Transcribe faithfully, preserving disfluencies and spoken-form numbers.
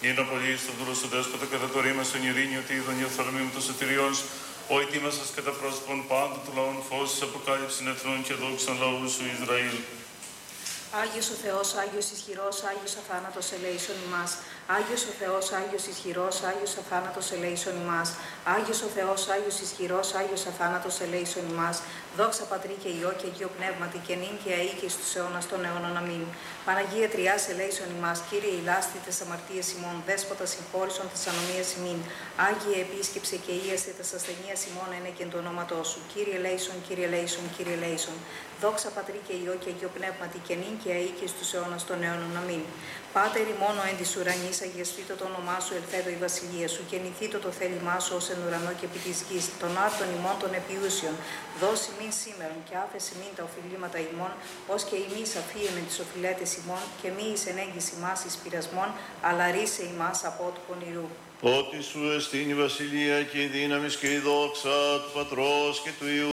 είναι πολύ στο δούλο σου δέσποτα κατά το ρήμα στον ειρήνη, ότι είδον η οφθαλμή μου των σωτηριών σου, ο ετοίμασας κατά πρόσωπον πάντου του λαών φως της αποκάλυψης εθνών και δόξαν λαού σου Ισραήλ. Άγιος ο Θεός, Άγιος ισχυρός, Άγιος αθάνατος ελέησον ημάς. Άγιος ο Θεός, Άγιος ισχυρός, Άγιος αθάνατος ελέησον ημάς. Άγιος ο Θεός, Άγιος ισχυρός, Άγιος αθάνατος ελέησον ημάς. Δόξα Πατρί και Υιό και Αγίο Πνεύματι και νυν και αεί και στους αιώνας των αιώνων. Αμήν. Παναγία Τριάς ελέησον ημάς. Κύριε ηλάστη τες αμαρτίες ημών, Δέσποτα συγχώρησον τες ανομίες ημίν. Άγιε επίσκεψε και ίαστε τες ασθενείας ημών ένεκεν του ονόματός σου. Κύριε ελέησον, Κύριε ελέησον, Κύριε ελέησον. Δόξα Πατρί και Υιό και Αγίο Πνεύματι και νυν και αεί και στους αιώνας των αιώνων. Αμήν. Πάτερ ημών ο εν της ουρανής, αγιαστήτω το όνομά σου, ελθέτω η βασιλεία σου, και νηθήτω το θέλημά σου ως εν ουρανό και επί της γης. Των άρτων ημών των επιούσιων, δώσει μην σήμερον και άφεση μην τα οφειλήματα ημών, ως και εμείς αφίεμεν τις οφειλέτες ημών, και μη εις ενέγγις ημάς εις πειρασμών, αλλά ρίσε ημάς από του πονηρού. Ότι σου εστίν η βασιλεία και η δύναμις και η δόξα του Πατρός και του Υιού